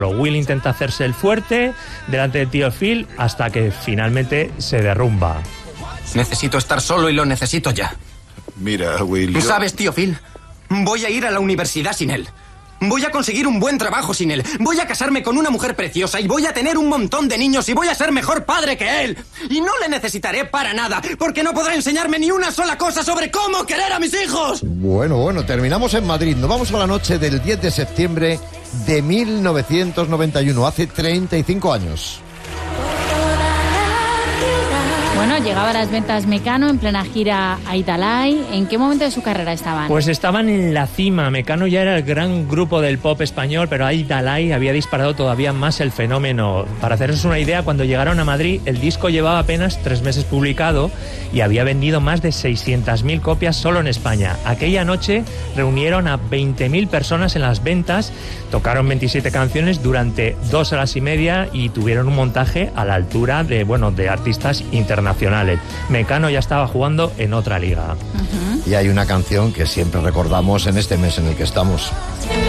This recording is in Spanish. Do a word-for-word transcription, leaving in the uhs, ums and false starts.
Will intenta hacerse el fuerte delante de tío Phil hasta que finalmente se derrumba. Necesito estar solo y lo necesito ya. Mira, Will... Yo... ¿Sabes, tío Phil? Voy a ir a la universidad sin él. Voy a conseguir un buen trabajo sin él. Voy a casarme con una mujer preciosa y voy a tener un montón de niños y voy a ser mejor padre que él. Y no le necesitaré para nada, porque no podrá enseñarme ni una sola cosa sobre cómo querer a mis hijos. Bueno, bueno, terminamos en Madrid. Nos vamos a la noche del diez de septiembre de mil novecientos noventa y uno, hace treinta y cinco años. Bueno, llegaba a las ventas Mecano en plena gira Aidalai. ¿En qué momento de su carrera estaban? Pues estaban en la cima. Mecano ya era el gran grupo del pop español, pero Aidalai había disparado todavía más el fenómeno. Para haceros una idea, cuando llegaron a Madrid, el disco llevaba apenas tres meses publicado y había vendido más de seiscientas mil copias solo en España. Aquella noche reunieron a veinte mil personas en las ventas, tocaron veintisiete canciones durante dos horas y media y tuvieron un montaje a la altura de, bueno, de artistas internacionales. Mecano ya estaba jugando en otra liga. Uh-huh. Y hay una canción que siempre recordamos en este mes en el que estamos.